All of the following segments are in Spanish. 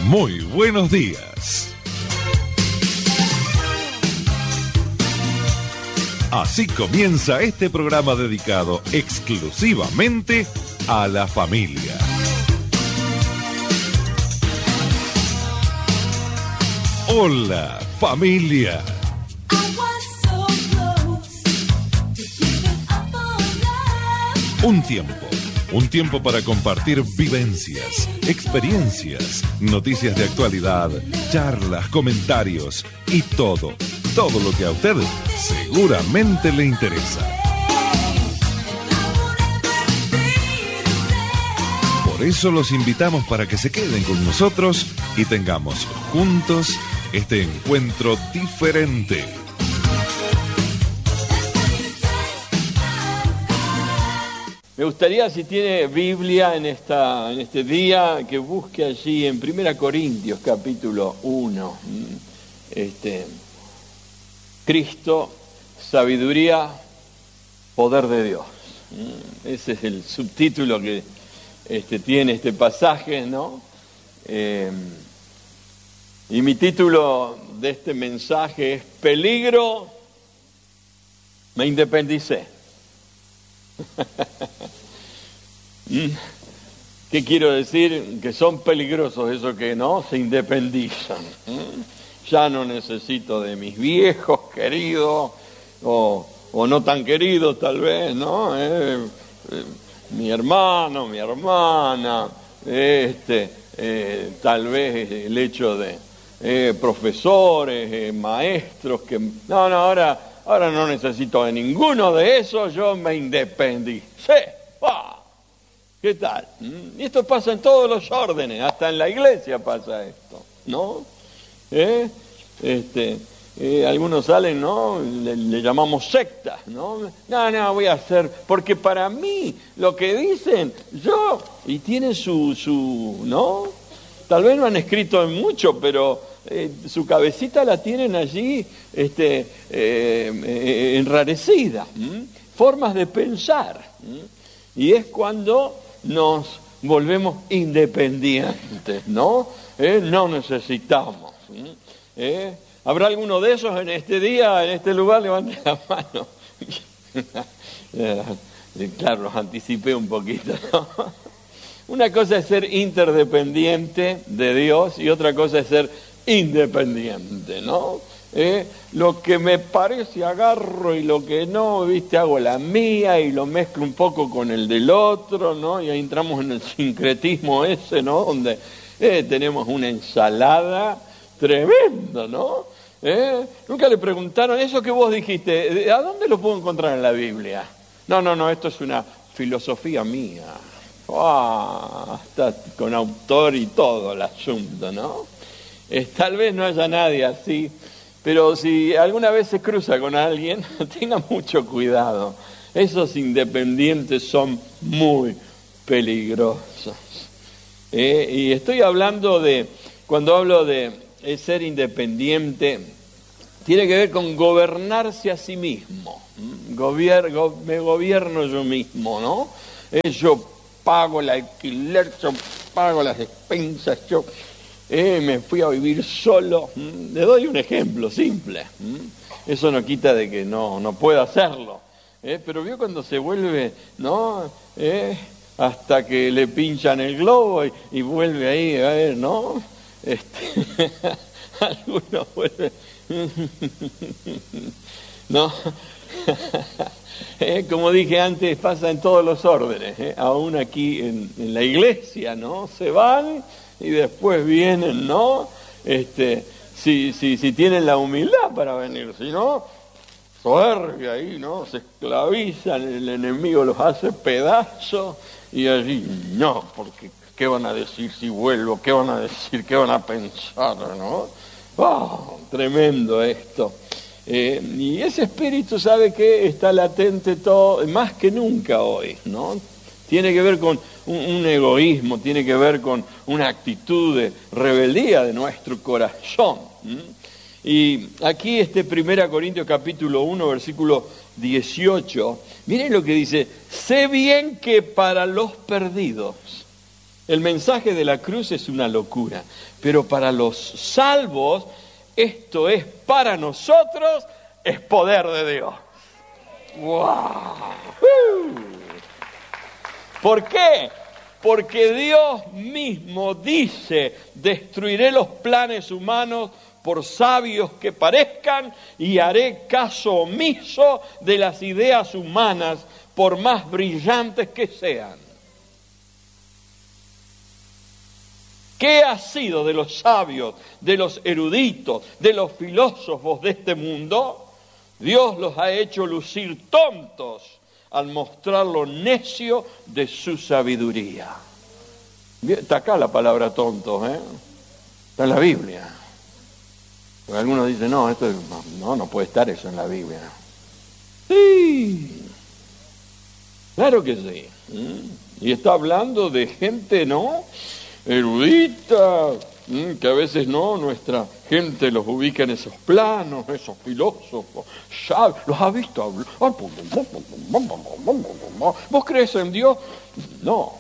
Muy buenos días. Así comienza este programa dedicado exclusivamente a la familia. Hola, familia. Un tiempo para compartir vivencias, experiencias, noticias de actualidad, charlas, comentarios y todo lo que a usted seguramente le interesa. Por eso los invitamos para que se queden con nosotros y tengamos juntos este encuentro diferente. Me gustaría, si tiene Biblia en este día, que busque allí en 1 Corintios capítulo 1. Cristo, sabiduría, poder de Dios. Ese es el subtítulo que tiene este pasaje, ¿no? Y mi título de este mensaje es Peligro, me independicé. ¿Qué quiero decir? Que son peligrosos esos que no se independizan. Ya no necesito de mis viejos queridos o no tan queridos tal vez, ¿no? Mi hermano, mi hermana, tal vez el hecho de profesores, maestros que ahora no necesito de ninguno de esos, yo me independicé. ¿Qué tal? Y esto pasa en todos los órdenes, hasta en la iglesia pasa esto, ¿no? Algunos salen, ¿no? Le llamamos sectas, ¿no? No, voy a hacer, porque para mí lo que dicen, y tienen su, ¿no? Tal vez no han escrito en mucho, pero su cabecita la tienen allí enrarecida, formas de pensar, y es cuando nos volvemos independientes, ¿no? No necesitamos. ¿Habrá alguno de esos en este día, en este lugar? Levante la mano. Claro, los anticipé un poquito, ¿no? Una cosa es ser interdependiente de Dios y otra cosa es ser independiente, ¿no? Lo que me parece agarro y lo que no, hago la mía y lo mezclo un poco con el del otro, ¿no? Y ahí entramos en el sincretismo ese, ¿no? Donde tenemos una ensalada tremenda, ¿no? Nunca le preguntaron, eso que vos dijiste, ¿a dónde lo puedo encontrar en la Biblia? No, esto es una filosofía mía. Está con autor y todo el asunto, ¿no? Tal vez no haya nadie así, pero si alguna vez se cruza con alguien, tenga mucho cuidado. Esos independientes son muy peligrosos. Y estoy hablando cuando hablo de ser independiente, tiene que ver con gobernarse a sí mismo. Me gobierno yo mismo, ¿no? Yo pago el alquiler, yo pago las expensas, yo me fui a vivir solo. Le doy un ejemplo simple. Eso no quita de que no pueda hacerlo. Pero vio cuando se vuelve, ¿no? Hasta que le pinchan el globo y vuelve ahí, a ver, ¿no? Algunos vuelven, ¿no? Como dije antes, pasa en todos los órdenes, aún aquí en la iglesia, ¿no? Se van y después vienen, ¿no? Si tienen la humildad para venir, si no, soberbia ahí, ¿no? Se esclavizan, el enemigo los hace pedazos y allí, no, porque ¿qué van a decir si vuelvo? ¿Qué van a decir? ¿Qué van a pensar? ¿No? Tremendo esto. Y ese espíritu, ¿sabe qué? Está latente todo, más que nunca hoy, ¿no? Tiene que ver con un egoísmo, tiene que ver con una actitud de rebeldía de nuestro corazón. Y aquí 1 Corintios capítulo 1, versículo 18, miren lo que dice: sé bien que para los perdidos El mensaje de la cruz es una locura, pero para los salvos, esto es para nosotros, es poder de Dios. ¡Wow! ¿Por qué? Porque Dios mismo dice, destruiré los planes humanos por sabios que parezcan y haré caso omiso de las ideas humanas, por más brillantes que sean. ¿Qué ha sido de los sabios, de los eruditos, de los filósofos de este mundo? Dios los ha hecho lucir tontos al mostrar lo necio de su sabiduría. Está acá la palabra tonto, está en la Biblia. Porque algunos dicen, no, no puede estar eso en la Biblia. Sí, claro que sí. Y está hablando de gente, ¿no?, erudita, que a veces nuestra gente los ubica en esos planos, esos filósofos, sabios, los ha visto hablar. ¿Vos crees en Dios? No.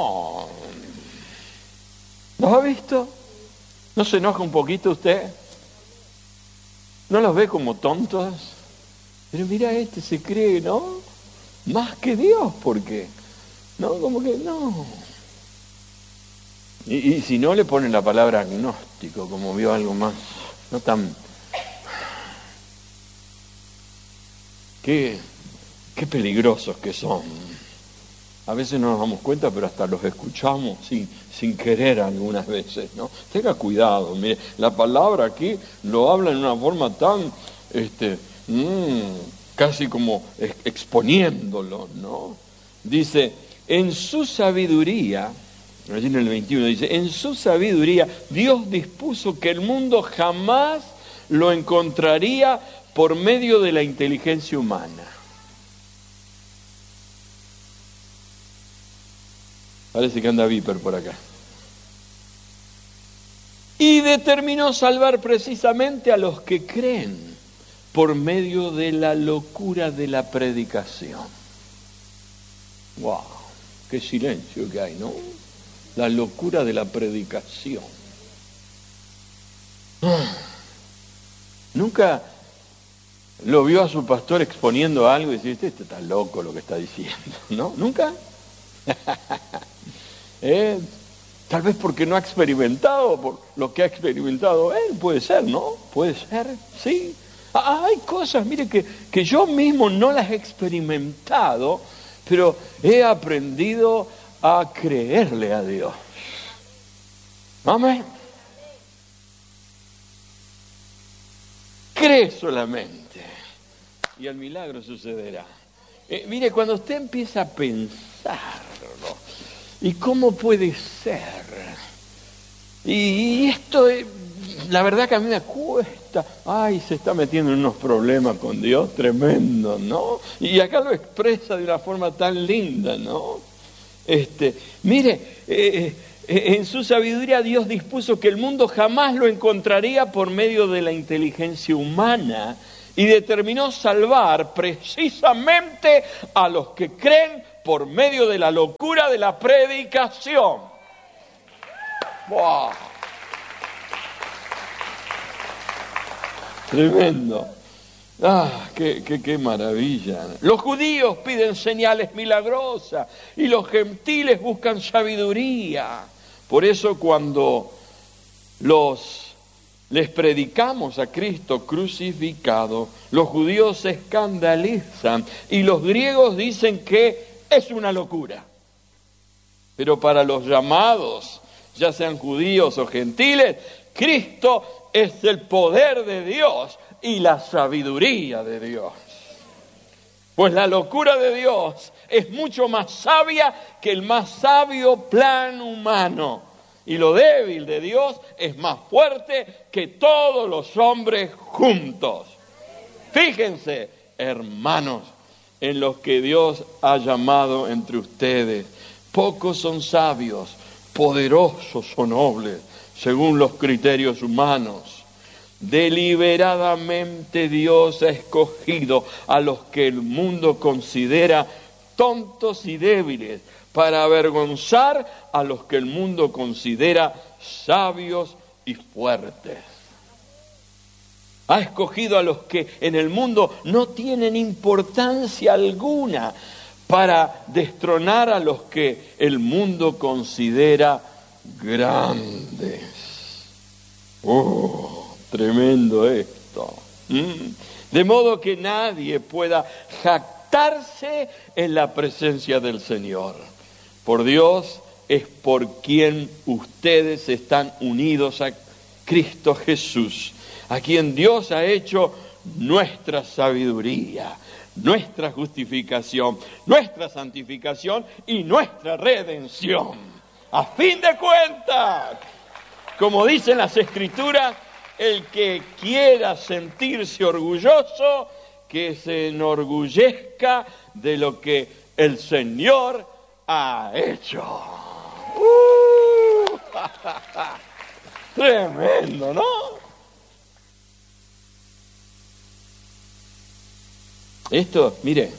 ¿Los ha visto? ¿No se enoja un poquito usted? ¿No los ve como tontos? Pero mira, se cree, ¿no?, más que Dios, ¿por qué? No, como que no. Y si no, le ponen la palabra agnóstico, como vio algo más, no tan... Qué peligrosos que son. A veces no nos damos cuenta, pero hasta los escuchamos sin querer algunas veces, ¿no? Tenga cuidado, mire, la palabra aquí lo habla en una forma tan, casi como exponiéndolo, ¿no? Dice, en su sabiduría... Allí en el 21 dice, en su sabiduría Dios dispuso que el mundo jamás lo encontraría por medio de la inteligencia humana. Parece que anda Viper por acá. Y determinó salvar precisamente a los que creen por medio de la locura de la predicación. ¡Wow! ¡Qué silencio que hay!, ¿no? La locura de la predicación. ¿Nunca lo vio a su pastor exponiendo algo y dice, este está loco lo que está diciendo? ¿No? ¿Nunca? Tal vez porque no ha experimentado por lo que ha experimentado él, puede ser, ¿no? Puede ser, sí. Hay cosas, mire, que yo mismo no las he experimentado, pero he aprendido a creerle a Dios. Amén. Cree solamente y el milagro sucederá. Mire, cuando usted empieza a pensarlo, ¿y cómo puede ser? Y esto, la verdad que a mí me cuesta. Se está metiendo en unos problemas con Dios tremendos, ¿no? Y acá lo expresa de una forma tan linda, ¿no? Mire, en su sabiduría Dios dispuso que el mundo jamás lo encontraría por medio de la inteligencia humana y determinó salvar precisamente a los que creen por medio de la locura de la predicación. ¡Wow! Tremendo. ¡Qué maravilla! Los judíos piden señales milagrosas y los gentiles buscan sabiduría. Por eso cuando les predicamos a Cristo crucificado, los judíos se escandalizan y los griegos dicen que es una locura. Pero para los llamados, ya sean judíos o gentiles, Cristo es el poder de Dios y la sabiduría de Dios. Pues la locura de Dios es mucho más sabia que el más sabio plan humano. Y lo débil de Dios es más fuerte que todos los hombres juntos. Fíjense, hermanos, en los que Dios ha llamado entre ustedes. Pocos son sabios, poderosos o nobles, según los criterios humanos. Deliberadamente Dios ha escogido a los que el mundo considera tontos y débiles para avergonzar a los que el mundo considera sabios y fuertes. Ha escogido a los que en el mundo no tienen importancia alguna para destronar a los que el mundo considera grandes. Tremendo esto. De modo que nadie pueda jactarse en la presencia del Señor. Por Dios es por quien ustedes están unidos a Cristo Jesús, a quien Dios ha hecho nuestra sabiduría, nuestra justificación, nuestra santificación y nuestra redención. A fin de cuentas, como dicen las Escrituras, el que quiera sentirse orgulloso, que se enorgullezca de lo que el Señor ha hecho. Tremendo, ¿no? Esto, mire,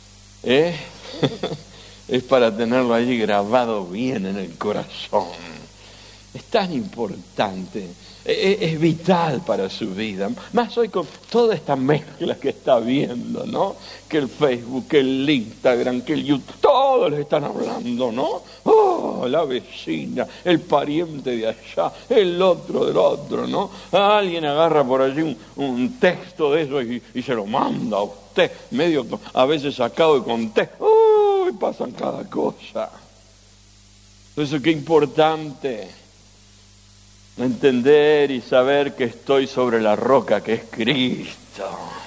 es para tenerlo allí grabado bien en el corazón. Es tan importante, es vital para su vida. Más hoy con toda esta mezcla que está viendo, ¿no? Que el Facebook, que el Instagram, que el YouTube, todos les están hablando, ¿no? Oh, la vecina, el pariente de allá, el otro del otro, ¿no? Alguien agarra por allí un texto de eso y se lo manda a usted, medio a veces sacado de contexto. ¡Uy! Pasan cada cosa. Entonces, qué importante entender y saber que estoy sobre la roca que es Cristo.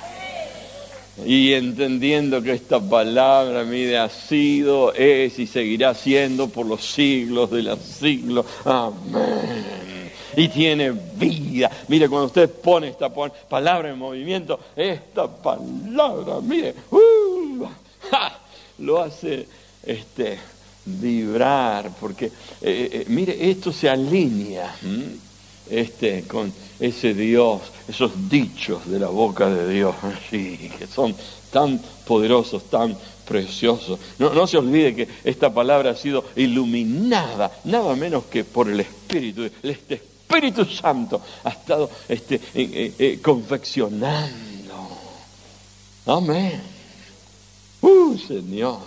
Y entendiendo que esta palabra, mire, ha sido, es y seguirá siendo por los siglos de los siglos. Amén. Y tiene vida. Mire, cuando usted pone esta palabra en movimiento, esta palabra, mire, lo hace vibrar, porque mire, esto se alinea con ese Dios, esos dichos de la boca de Dios, sí, que son tan poderosos, tan preciosos. No se olvide que esta palabra ha sido iluminada, nada menos que por el Espíritu. Este Espíritu Santo ha estado confeccionando. Amén. Señor.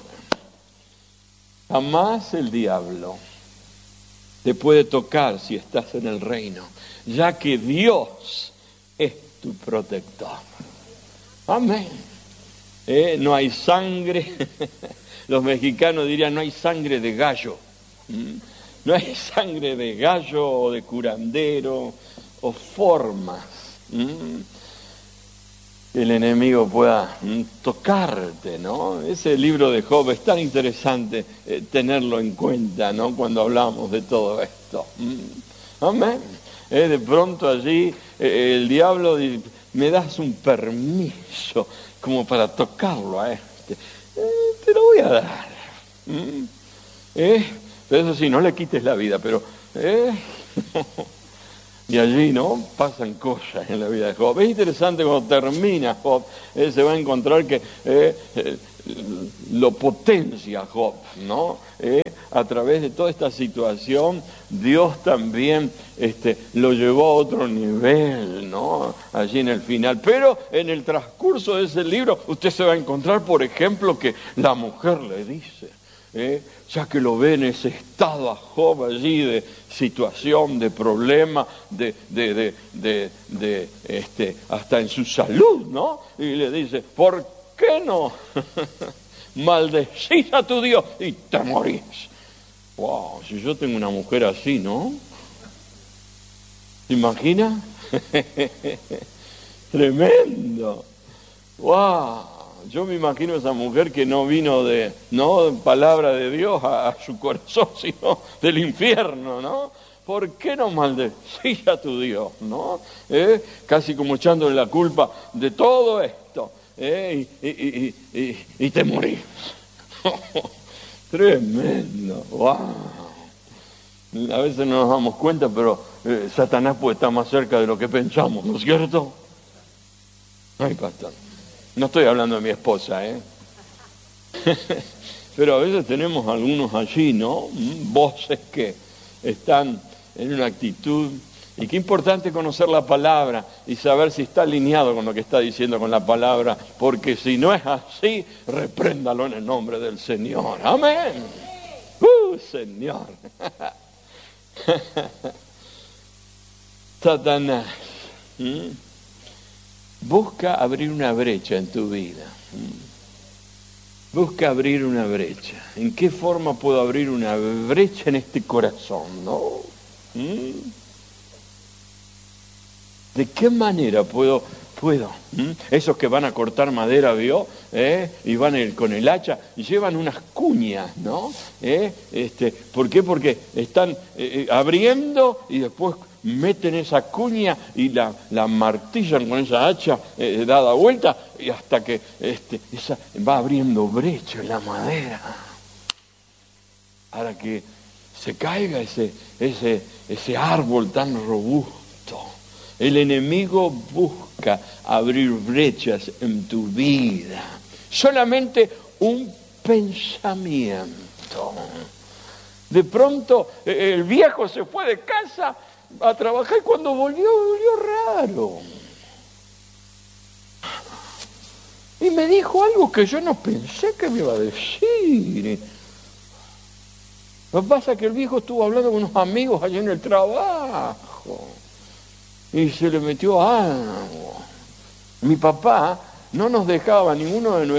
Jamás el diablo te puede tocar si estás en el reino, ya que Dios es tu protector. Amén. No hay sangre, los mexicanos dirían, no hay sangre de gallo. No hay sangre de gallo o de curandero o formas. El enemigo pueda tocarte, ¿no? Ese libro de Job es tan interesante tenerlo en cuenta, ¿no? Cuando hablamos de todo esto. Amén. De pronto allí el diablo dice, me das un permiso como para tocarlo a este. Te lo voy a dar. Pero eso sí, no le quites la vida, pero... Y allí, ¿no? Pasan cosas en la vida de Job. Es interesante cuando termina Job, se va a encontrar que lo potencia Job, ¿no? A través de toda esta situación, Dios también lo llevó a otro nivel, ¿no? Allí en el final. Pero en el transcurso de ese libro, usted se va a encontrar, por ejemplo, que la mujer le dice, ya que lo ve en ese estado a Job allí de situación, de problema, hasta en su salud, ¿no? Y le dice, ¿por qué no maldecís a tu Dios y te morís? Wow, si yo tengo una mujer así, ¿no? ¿Se imagina? Tremendo. Wow. Yo me imagino a esa mujer que no vino de palabra de Dios a su corazón, sino del infierno, ¿no? ¿Por qué no maldecís a tu Dios, no? Casi como echándole la culpa de todo esto, y te morís. Tremendo, wow. A veces no nos damos cuenta, pero Satanás puede estar más cerca de lo que pensamos, ¿no es cierto? Ay, pastor. No estoy hablando de mi esposa, Pero a veces tenemos algunos allí, ¿no? Voces que están en una actitud. Y qué importante conocer la palabra y saber si está alineado con lo que está diciendo con la palabra, porque si no es así, repréndalo en el nombre del Señor. Amén. Señor. Satanás busca abrir una brecha en tu vida. Busca abrir una brecha. ¿En qué forma puedo abrir una brecha en este corazón, no? ¿De qué manera puedo? Esos que van a cortar madera, ¿vio? Y van con el hacha y llevan unas cuñas, ¿no? ¿Por qué? Porque están abriendo y después meten esa cuña y la martillan con esa hacha dada vuelta y hasta que esa va abriendo brecha en la madera. Para que se caiga ese árbol tan robusto. El enemigo busca abrir brechas en tu vida. Solamente un pensamiento. De pronto el viejo se fue de casa a trabajar y cuando volvió raro. Y me dijo algo que yo no pensé que me iba a decir. Lo que pasa es que el viejo estuvo hablando con unos amigos allá en el trabajo. Y se le metió algo. Mi papá no nos dejaba ninguno de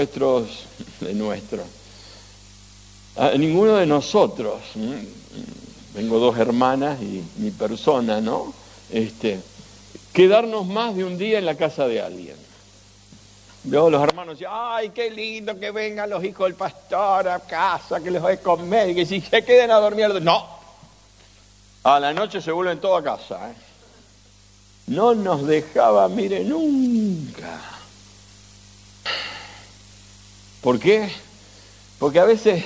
ninguno de nosotros. Tengo 2 hermanas y mi persona, ¿no? Quedarnos más de un día en la casa de alguien. Luego los hermanos decían, ay, qué lindo que vengan los hijos del pastor a casa, que les voy a comer, y que si se queden a dormir. No. A la noche se vuelven todos a casa, No nos dejaba, mire, nunca. ¿Por qué? Porque a veces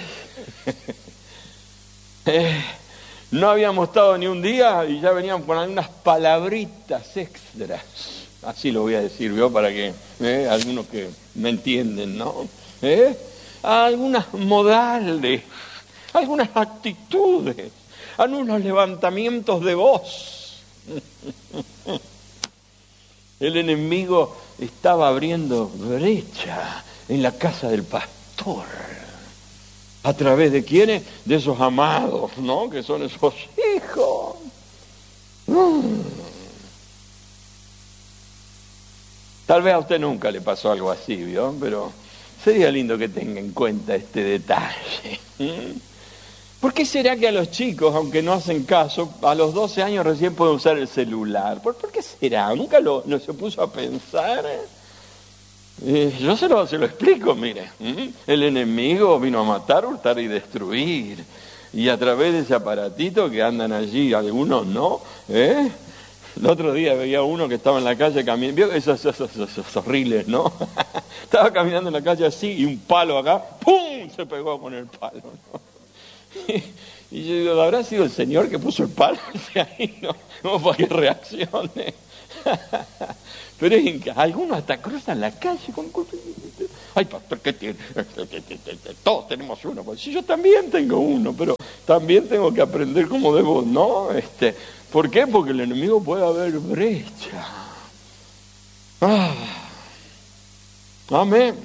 no habíamos estado ni un día y ya veníamos con algunas palabritas extras. Así lo voy a decir yo para que algunos que me entienden, ¿no? Algunas modales, algunas actitudes, algunos levantamientos de voz. El enemigo estaba abriendo brecha en la casa del pastor. ¿A través de quiénes? De esos amados, ¿no? Que son esos hijos. Tal vez a usted nunca le pasó algo así, ¿vio? Pero sería lindo que tenga en cuenta este detalle. ¿Por qué será que a los chicos, aunque no hacen caso, a los 12 años recién pueden usar el celular? ¿Por qué será? ¿Nunca no se puso a pensar? Yo se lo explico, mire. El enemigo vino a matar, hurtar y destruir. Y a través de ese aparatito que andan allí, algunos no, El otro día veía uno que estaba en la calle caminando, ¿vio? Esos horribles, ¿no? Estaba caminando en la calle así y un palo acá, ¡pum!, se pegó con el palo, ¿no? Y yo digo, ¿habrá sido el Señor que puso el palo ahí? No, para que reaccione. Pero algunos hasta cruzan la calle con... Ay, pastor, ¿qué tiene? Todos tenemos uno. Pues sí, yo también tengo uno, pero también tengo que aprender cómo debo, ¿no? ¿Por qué? Porque el enemigo puede haber brecha. Amén.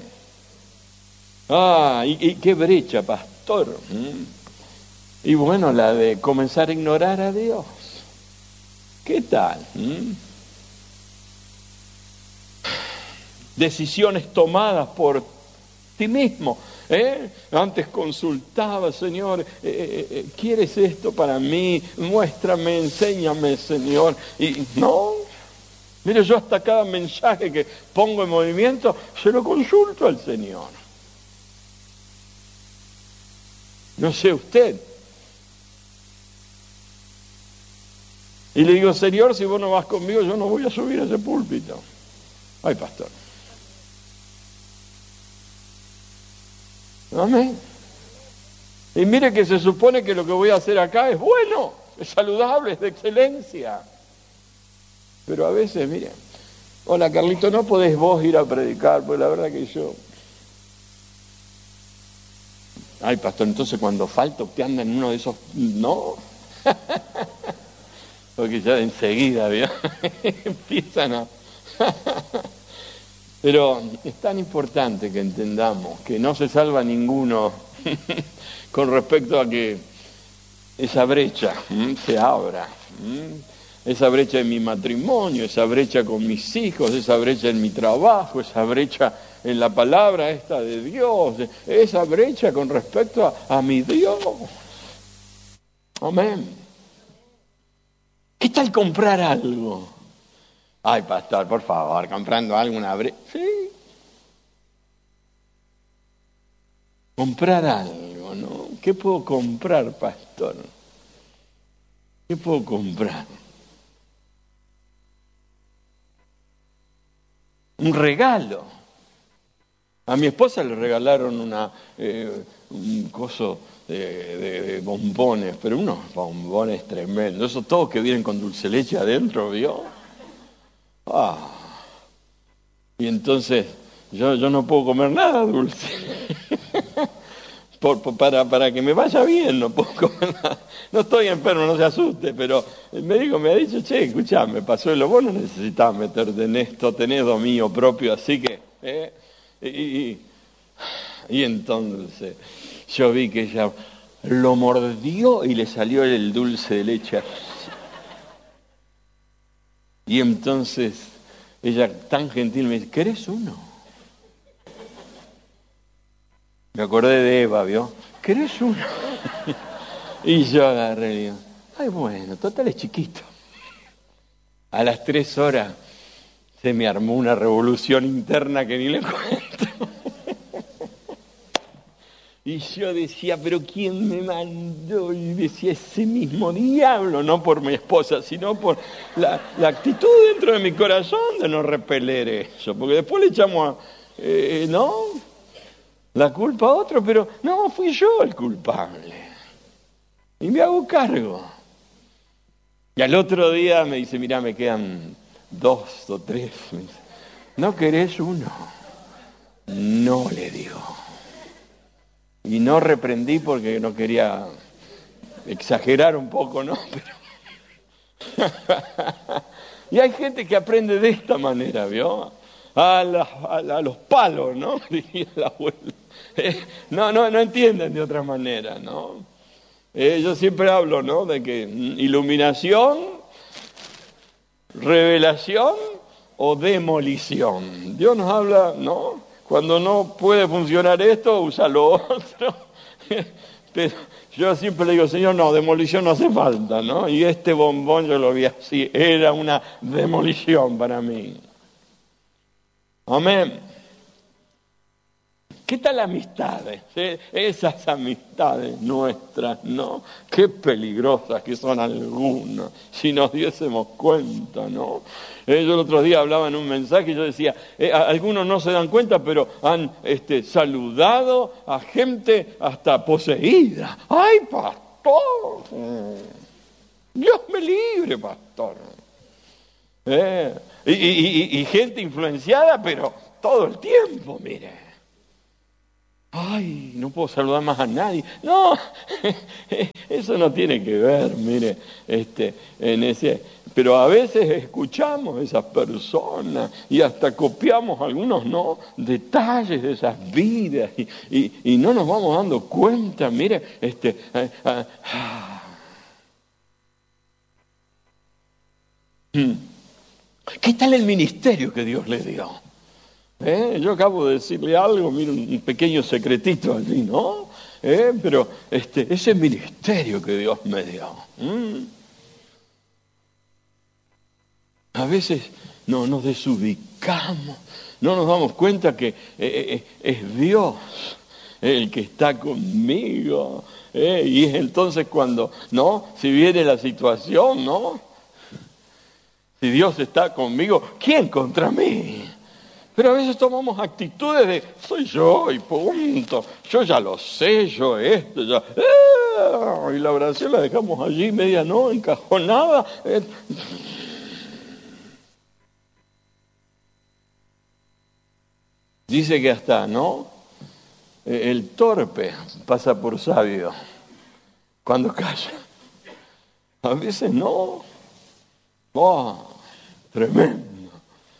¿Y qué brecha, pastor? Y bueno, la de comenzar a ignorar a Dios. ¿Qué tal? Decisiones tomadas por ti mismo. Antes consultaba, Señor, ¿quieres esto para mí? Muéstrame, enséñame, Señor. Y no, mire, yo hasta cada mensaje que pongo en movimiento, se lo consulto al Señor. No sé usted. Y le digo, Señor, si vos no vas conmigo, yo no voy a subir a ese púlpito. Ay, pastor. Amén. Y mire que se supone que lo que voy a hacer acá es bueno, es saludable, es de excelencia. Pero a veces, mire, hola Carlito, ¿no podés vos ir a predicar? Pues la verdad que yo Ay, pastor, entonces cuando falta usted anda en uno de esos... No. Porque ya enseguida, ¿vio? Empiezan a... Pero es tan importante que entendamos que no se salva ninguno con respecto a que esa brecha se abra. Esa brecha en mi matrimonio, esa brecha con mis hijos, esa brecha en mi trabajo, esa brecha en la palabra esta de Dios, esa brecha con respecto a mi Dios. Amén. ¿Qué tal comprar algo? Ay, pastor, por favor, comprando algo, una brecha. Sí. Comprar algo, ¿no? ¿Qué puedo comprar, pastor? ¿Qué puedo comprar? Un regalo. A mi esposa le regalaron un coso de bombones, pero unos bombones tremendos. Esos todos que vienen con dulce leche adentro, ¿vio? Y entonces yo no puedo comer nada dulce. Para que me vaya bien no puedo comer nada. No estoy enfermo, no se asuste, pero el médico me ha dicho, che, escuchame, Pazuelo, vos no necesitas meterte en esto, tenés dominio propio, así que... Y entonces yo vi que ella lo mordió y le salió el dulce de leche. Y entonces ella tan gentil me dice, ¿querés uno? Me acordé de Eva, ¿vio? ¿Querés uno? Y yo agarré y digo, ay, bueno, total es chiquito. A las 3 horas se me armó una revolución interna que ni le cuento. Y yo decía, pero ¿quién me mandó? Y decía, ese mismo diablo, no por mi esposa, sino por la actitud dentro de mi corazón de no repeler eso. Porque después le echamos la culpa a otro, pero no, fui yo el culpable. Y me hago cargo. Y al otro día me dice, mirá, me quedan 2 o 3. Me dice, ¿no querés uno? No, le digo. Y no reprendí porque no quería exagerar un poco, ¿no? Pero... Y hay gente que aprende de esta manera, ¿vio? A los palos, ¿no? Diría el abuelo. No entienden de otra manera, ¿no? Yo siempre hablo, ¿no? De que iluminación, revelación o demolición. Dios nos habla, ¿no? Cuando no puede funcionar esto, usa lo otro. Pero yo siempre le digo, Señor, no, demolición no hace falta, ¿no? Y este bombón yo lo vi así, era una demolición para mí. Amén. ¿Qué tal amistades? Esas amistades nuestras, ¿no? Qué peligrosas que son algunas, si nos diésemos cuenta, ¿no? Yo el otro día hablaba en un mensaje y yo decía, algunos no se dan cuenta, pero han saludado a gente hasta poseída. ¡Ay, pastor! Dios me libre, pastor. Y gente influenciada, pero todo el tiempo, mire. Ay, no puedo saludar más a nadie. No, eso no tiene que ver, mire, pero a veces escuchamos a esas personas y hasta copiamos algunos, ¿no? Detalles de esas vidas y no nos vamos dando cuenta, mire, ¿Qué tal el ministerio que Dios le dio? Yo acabo de decirle algo, mira, un pequeño secretito allí, ¿no? Pero ese ministerio que Dios me dio. A veces no nos desubicamos, no nos damos cuenta que es Dios el que está conmigo. Y es entonces cuando, ¿no? Si viene la situación, ¿no? Si Dios está conmigo, ¿quién contra mí? Pero a veces tomamos actitudes de, soy yo y punto, yo ya lo sé, yo esto, ya... y la oración la dejamos allí, media no, encajonada. Dice que hasta, ¿no? el torpe pasa por sabio cuando calla. A veces no. ¡Oh! Tremendo.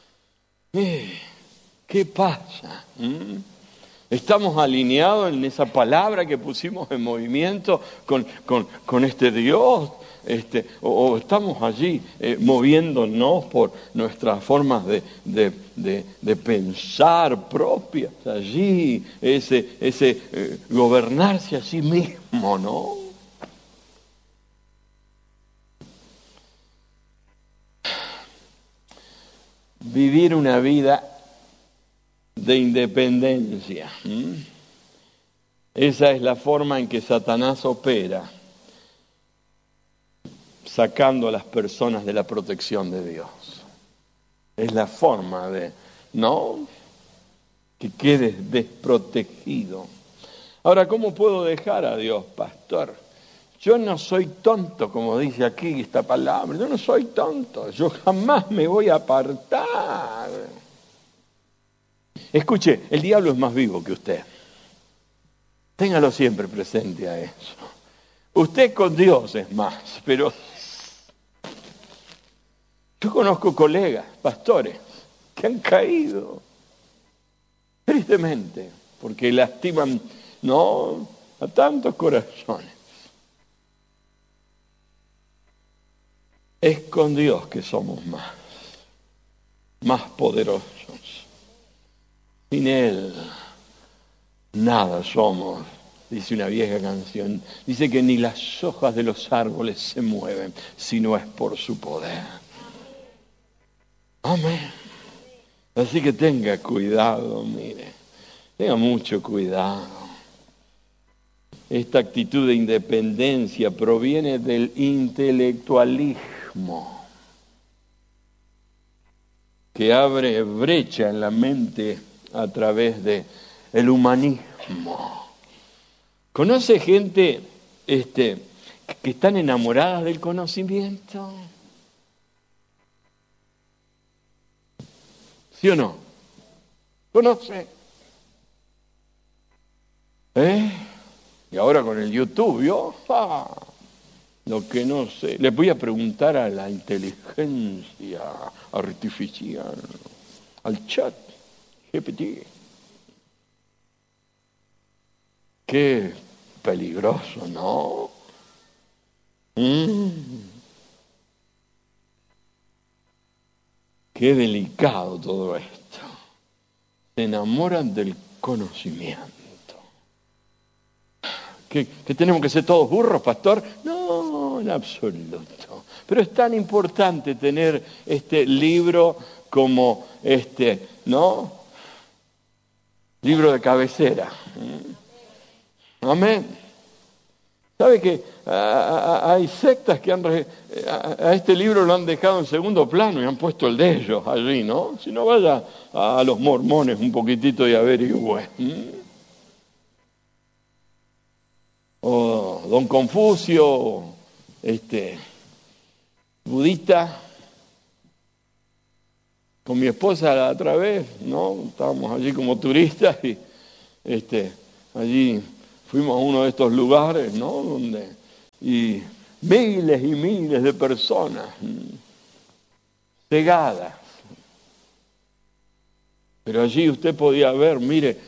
¿Qué pasa? ¿Estamos alineados en esa palabra que pusimos en movimiento con este Dios? O estamos allí moviéndonos por nuestras formas de pensar propias, allí, ese gobernarse a sí mismo, ¿no? Vivir una vida de independencia. Esa es la forma en que Satanás opera, sacando a las personas de la protección de Dios. Es la forma de, ¿no?, que quedes desprotegido. Ahora, ¿cómo puedo dejar a Dios, pastor? Yo no soy tonto, como dice aquí esta palabra. Yo no soy tonto. Yo jamás me voy a apartar. Escuche, el diablo es más vivo que usted. Téngalo siempre presente a eso. Usted con Dios es más, pero yo conozco colegas, pastores, que han caído, tristemente, porque lastiman, ¿no?, a tantos corazones. Es con Dios que somos más poderosos. Sin Él, nada somos, dice una vieja canción. Dice que ni las hojas de los árboles se mueven, si no es por su poder. Amén. Así que tenga cuidado, mire, tenga mucho cuidado. Esta actitud de independencia proviene del intelectualismo, que abre brecha en la mente a través de el humanismo. ¿Conoce gente que están enamoradas del conocimiento? ¿Sí o no? ¿Conoce? Y ahora con el YouTube, ¿vio? Lo que no sé. Les voy a preguntar a la inteligencia artificial, al chat GPT. Qué peligroso, ¿no? Qué delicado todo esto. Se enamoran del conocimiento. ¿Que tenemos que ser todos burros, pastor? No, en absoluto. Pero es tan importante tener este libro como ¿no?, libro de cabecera. Amén. ¿Sabe que hay sectas que a este libro lo han dejado en segundo plano y han puesto el de ellos allí, ¿no? Si no, vaya a los mormones un poquitito y averigüe. O don Confucio, budista. Con mi esposa la otra vez, ¿no? Estábamos allí como turistas y allí fuimos a uno de estos lugares, ¿no? Y miles y miles de personas cegadas. Pero allí usted podía ver, mire,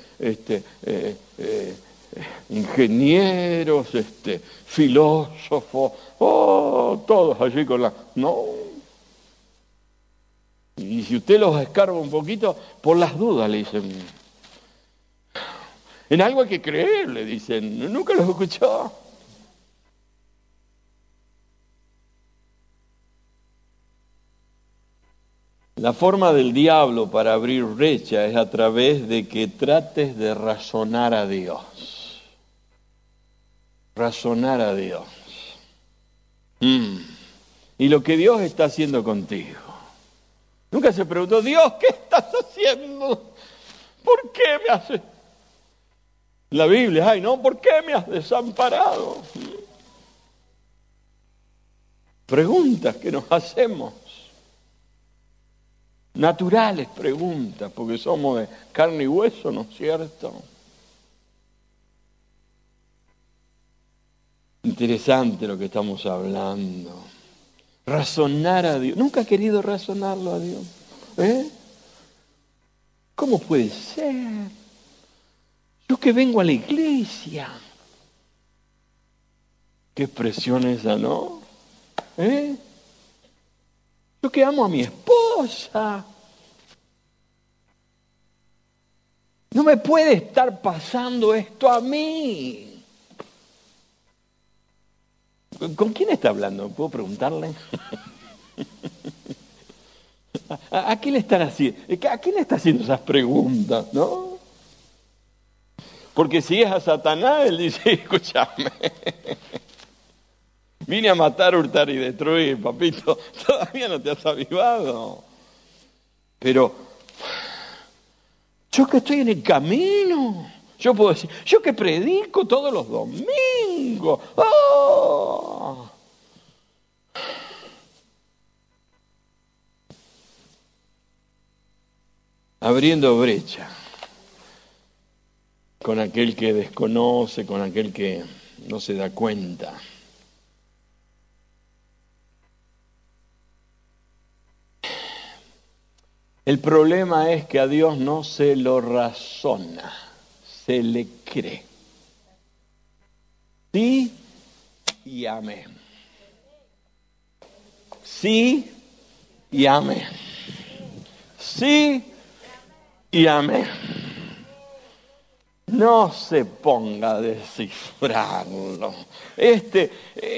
ingenieros, filósofos, todos allí con la... No. Y si usted los escarba un poquito, por las dudas le dicen. En algo hay que creer, le dicen. Nunca los escuchó. La forma del diablo para abrir brecha es a través de que trates de razonar a Dios. Razonar a Dios. Y lo que Dios está haciendo contigo. Nunca se preguntó, Dios, ¿qué estás haciendo? ¿Por qué me haces? La Biblia, no, ¿por qué me has desamparado? Preguntas que nos hacemos. Naturales preguntas, porque somos de carne y hueso, ¿no es cierto? Interesante lo que estamos hablando. Razonar a Dios. ¿Nunca he querido razonarlo a Dios? ¿Cómo puede ser? Yo que vengo a la iglesia. Qué expresión esa, ¿no? Yo que amo a mi esposa. No me puede estar pasando esto a mí. ¿Con quién está hablando? ¿Puedo preguntarle? ¿A quién le están haciendo? ¿A quién le está haciendo esas preguntas, no? Porque si es a Satanás, él dice, escúchame, vine a matar, hurtar y destruir, papito, todavía no te has avivado. Pero yo que estoy en el camino, yo puedo decir, yo que predico todos los domingos, ¡oh! Abriendo brecha con aquel que desconoce, con aquel que no se da cuenta. El problema es que a Dios no se lo razona, se le cree. Sí y amén. Sí y amén. Sí y amén. No se ponga a descifrarlo.